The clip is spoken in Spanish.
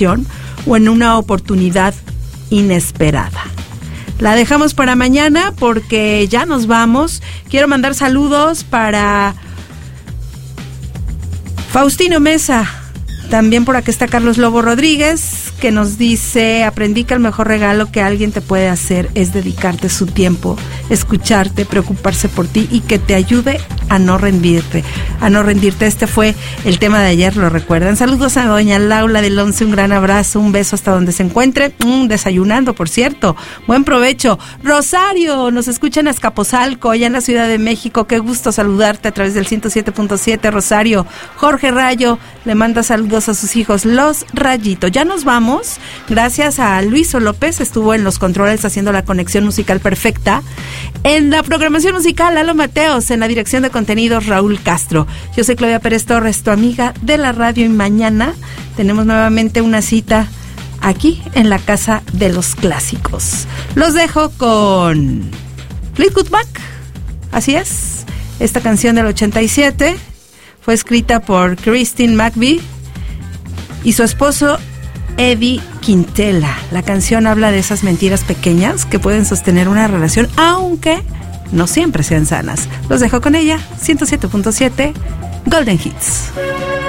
ocasión o en una oportunidad inesperada. La dejamos para mañana porque ya nos vamos. Quiero mandar saludos para Faustino Mesa. También por aquí está Carlos Lobo Rodríguez, que nos dice: aprendí que el mejor regalo que alguien te puede hacer es dedicarte su tiempo, escucharte, preocuparse por ti y que te ayude a no rendirte. Este fue el tema de ayer, ¿lo recuerdan? Saludos a doña Laura del 11, un gran abrazo, un beso hasta donde se encuentre, desayunando, por cierto, buen provecho. Rosario, nos escucha en Azcapotzalco, allá en la Ciudad de México, qué gusto saludarte a través del 107.7, Rosario. Jorge Rayo le manda saludos a sus hijos, los Rayito. Ya nos vamos, gracias a Luiso López, estuvo en los controles haciendo la conexión musical perfecta. En la programación musical, Lalo Mateos, en la dirección de contenidos, Raúl Castro. Yo soy Claudia Pérez Torres, tu amiga de la radio, y mañana tenemos nuevamente una cita aquí en la Casa de los Clásicos. Los dejo con Fleetwood Mac, así es, esta canción del 87 fue escrita por Christine McVie y su esposo Eddie Quintela. La canción habla de esas mentiras pequeñas que pueden sostener una relación, aunque no siempre sean sanas. Los dejo con ella, 107.7 Golden Hits.